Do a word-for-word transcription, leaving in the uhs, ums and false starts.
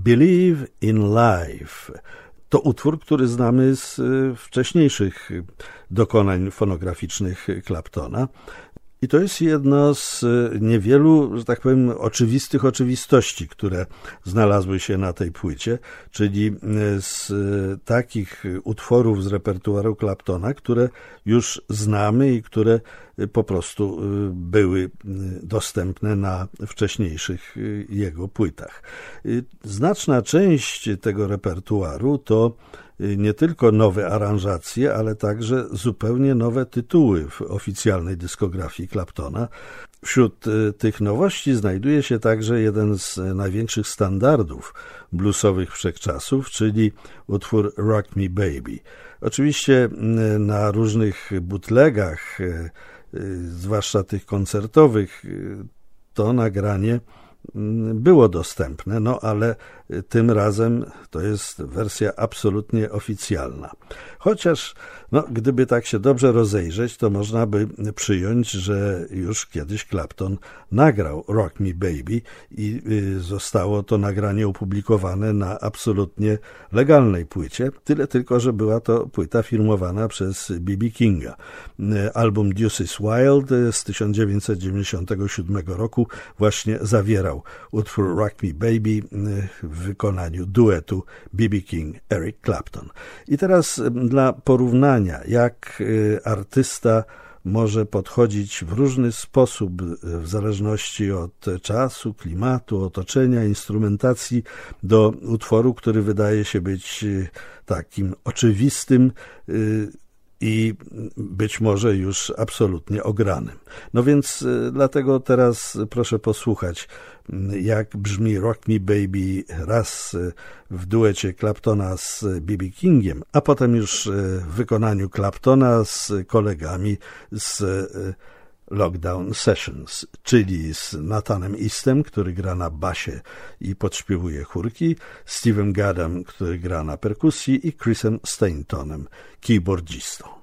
Believe in Life. To utwór, który znamy z wcześniejszych dokonań fonograficznych Claptona. I to jest jedno z niewielu, że tak powiem, oczywistych oczywistości, które znalazły się na tej płycie, czyli z takich utworów z repertuaru Claptona, które już znamy i które po prostu były dostępne na wcześniejszych jego płytach. Znaczna część tego repertuaru to nie tylko nowe aranżacje, ale także zupełnie nowe tytuły w oficjalnej dyskografii Claptona. Wśród tych nowości znajduje się także jeden z największych standardów bluesowych wszechczasów, czyli utwór Rock Me Baby. Oczywiście na różnych bootlegach, zwłaszcza tych koncertowych, to nagranie było dostępne, no ale tym razem to jest wersja absolutnie oficjalna. Chociaż, no, gdyby tak się dobrze rozejrzeć, to można by przyjąć, że już kiedyś Clapton nagrał Rock Me Baby i zostało to nagranie opublikowane na absolutnie legalnej płycie. Tyle tylko, że była to płyta firmowana przez B B Kinga. Album Deuce is Wild z tysiąc dziewięćset dziewięćdziesiątego siódmego roku właśnie zawierał utwór Rock Me Baby w wykonaniu duetu B B King, Eric Clapton. I teraz dla porównania, jak artysta może podchodzić w różny sposób w zależności od czasu, klimatu, otoczenia, instrumentacji do utworu, który wydaje się być takim oczywistym i być może już absolutnie ogranym. No więc dlatego teraz proszę posłuchać, jak brzmi Rock Me Baby raz w duecie Claptona z B B Kingiem, a potem już w wykonaniu Claptona z kolegami z Lockdown Sessions, czyli z Nathanem Eastem, który gra na basie i podśpiewuje chórki, Steven Gaddem, który gra na perkusji i Chrisem Staintonem, keyboardzistą.